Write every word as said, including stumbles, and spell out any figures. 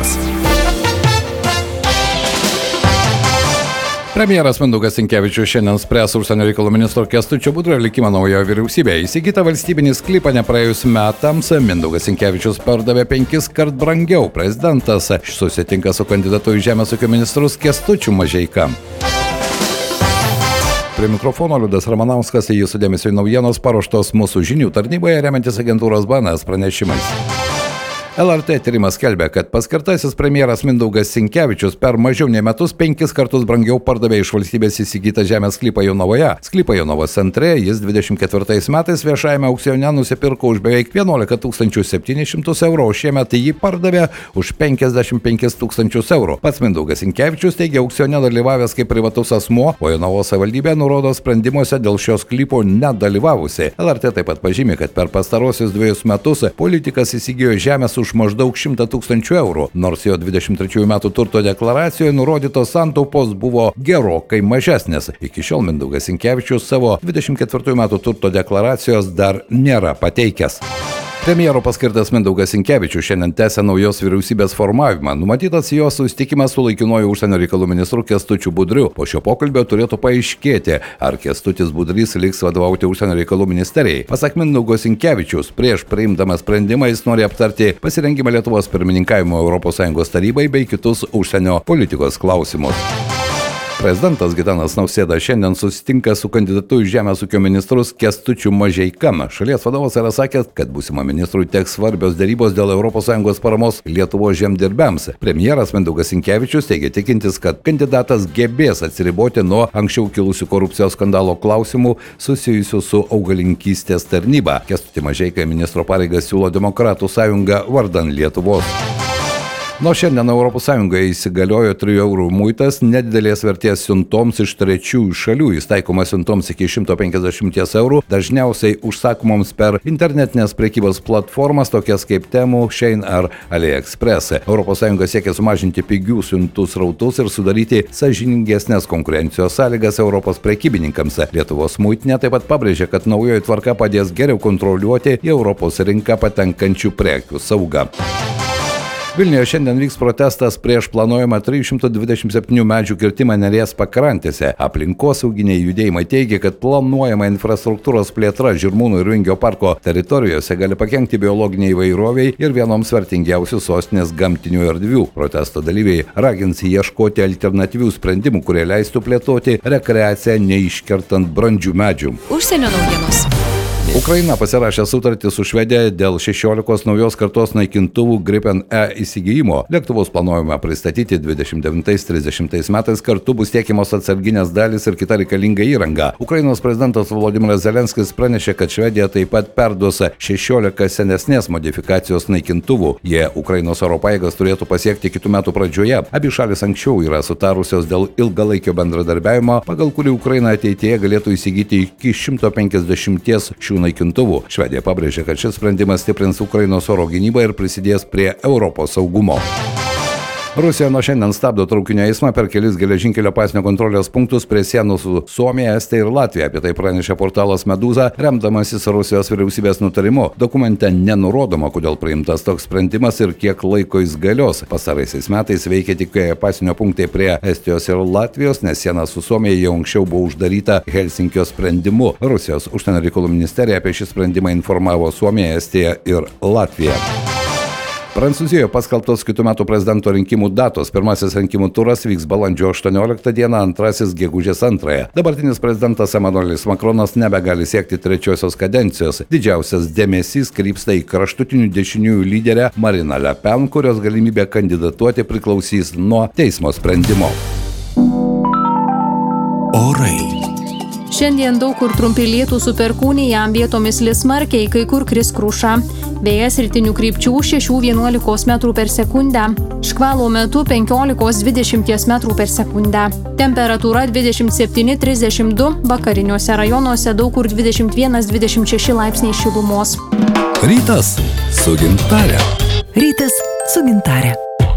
naujienos. Premjeras Mindaugas Sinkevičius šiandien spręs užsienio reikalų ministro Kęstučio Budrio likimą naujoje vyriausybėje. Įsigytą valstybinį sklypą nepraėjus metams Mindaugas Sinkevičius pardavė penkis kart brangiau. Prezidentas susitinka su kandidatu į žemės ūkio ministrus Kęstučiu Mažeika. Prie mikrofono Liudas Ramanauskas, jūsų dėmesio į naujienos paruoštos mūsų žinių tarnyboje remiantis agentūros B N S pranešimais. L R T tyrimas skelbia, kad paskirtasis premjeras Mindaugas Sinkevičius per mažiau nei metus penkis kartus brangiau pardavė iš valstybės įsigytą žemės sklypą Jonavoje. Sklypą Jonavos centre jis dvidešimt ketvirtais metais viešajame aukcione nusipirko už beveik vienuolika tūkstančių septynis šimtus eurų, o šiemet jį pardavė už penkiasdešimt penkis tūkstančius eurų. Pats Mindaugas Sinkevičius teigia aukcione dalyvavęs kaip privatus asmuo, o Jonavos savivaldybė nurodo sprendimuose dėl šio sklypo nedalyvavusi. L R T taip pat pažymi, kad per pastarosius dviejus metus politikas įsigijo žemės už maždaug šimtą tūkstančių eurų, nors jo dvidešimt trečiųjų metų turto deklaracijoje nurodytos santaupos buvo gerokai mažesnės. Iki šiol Mindaugas Sinkevičius savo dvidešimt ketvirtųjų metų turto deklaracijos dar nėra pateikęs. Premjero paskirtas Mindaugas Sinkevičius šiandien tęsia naujos vyriausybės formavimą. Numatytas jo susitikimas su laikinuoju užsienio reikalų ministru Kęstučiu Budriu. Po šio pokalbio turėtų paaiškėti, ar Kęstutis Budrys liks vadovauti užsienio reikalų ministerijai. Pasak Mindaugo Sinkevičius, prieš priimdamas sprendimą jis nori aptarti pasirengimą Lietuvos pirmininkavimo Europos Sąjungos tarybai bei kitus užsienio politikos klausimus. Prezidentas Gitanas Nausėda šiandien susitinka su kandidatu į žemės ūkio ministrus Kęstučiu Mažeika. Šalies vadovas yra sakęs, kad būsimam ministrui teks svarbios dėrybos dėl Europos Sąjungos paramos Lietuvos žemdirbiams. Premjeras Mindaugas Sinkevičius teigia tikintis, kad kandidatas gebės atsiriboti nuo anksčiau kilusių korupcijos skandalo klausimų susijusių su augalininkystės tarnyba. Kęstutį Mažeiką ministro pareigas siūlo Demokratų sąjunga vardan Lietuvos. Nuo šiandien Europos Sąjungoje įsigaliojo trijų eurų muitas nedidelės vertės siuntoms iš trečiųjų šalių. Jis taikomas siuntoms iki šimto penkiasdešimties eurų, dažniausiai užsakomoms per internetinės prekybos platformas, tokias kaip Temu, Shein ar AliExpress. Europos Sąjunga siekia sumažinti pigių siuntų srautus ir sudaryti sąžiningesnės konkurencijos sąlygas Europos prekybininkams. Lietuvos muitinė taip pat pabrėžė, kad naujoji tvarka padės geriau kontroliuoti į Europos rinką patenkančių prekių saugą. Vilniuje šiandien vyks protestas prieš planuojamą trijų šimtų dvidešimt septynių medžių kirtimą Neries pakrantėse. Aplinkosauginiai judėjimai teigia, kad planuojama infrastruktūros plėtra Žirmūnų ir Vingio parko teritorijose gali pakenkti biologiniai įvairoviai ir vienoms vertingiausių sostinės gamtinių erdvių. Protesto dalyviai ragins ieškoti alternatyvių sprendimų, kurie leistų plėtoti rekreaciją neiškertant brandžių medžių. Užsienio naujienos. Ukraina pasirašė sutartį su Švedija dėl šešiolikos naujos kartos naikintuvų Gripen E įsigijimo. Lėktuvus planuojama pristatyti dvidešimt devintais trisdešimtais metais, kartu bus tiekiamos atsarginės dalys ir kita reikalinga įranga. Ukrainos prezidentas Volodymyras Zelenskis pranešė, kad Švedija taip pat perduos šešiolika senesnės modifikacijos naikintuvų. Jie Ukrainos oro pajėgas turėtų pasiekti kitų metų pradžioje. Abi šalis anksčiau yra sutarusios dėl ilgalaikio bendradarbiavimo, pagal kurį Ukraina ateityje galėtų įsigyti iki šimto penkiasdešimties šių naikintuvų. Švedija pabrėžė, kad šis sprendimas stiprins Ukrainos oro gynybą ir prisidės prie Europos saugumo. Rusija nuo šiandien stabdo traukinio eismą per kelis geležinkelio pasienio kontrolės punktus prie sienų su Suomija, Estija ir Latvija. Apie tai pranešė portalas Meduza, remdamasis Rusijos vyriausybės nutarimu. Dokumente nenurodoma, kodėl priimtas toks sprendimas ir kiek laiko jis galios. Pastaraisiais metais veikia tik pasienio punktai prie Estijos ir Latvijos, nes siena su Suomija jau anksčiau buvo uždaryta Helsinkio sprendimu. Rusijos užsienio reikalų ministerija apie šį sprendimą informavo Suomiją, Estiją ir Latviją. Prancūzijoje paskelbtos kitų metų prezidento rinkimų datos. Pirmasis rinkimų turas vyks balandžio aštuonioliktą dieną, antrasis gegužės antrąją. Dabartinis prezidentas Emmanuelis Macronas nebegali siekti trečiosios kadencijos. Didžiausias dėmesys krypsta į kraštutinių dešiniųjų lyderę Mariną Le Pen, kurios galimybė kandidatuoti priklausys nuo teismo sprendimo. Orai. Šiandien daug kur trumpi lietūs su perkūnija, vietomis lis smarkiai, kai kur kris kruša. Vėjas rytinių krypčių šešių vienuolikos metrų per sekundę. Škvalo metu penkiolikos dvidešimt metrų per sekundę. Temperatūra dvidešimt septyni trisdešimt du, vakariniuose rajonuose daug kur dvidešimt vienas dvidešimt šeši laipsniai šilumos. Rytas su Gintare. Rytas su Gintare.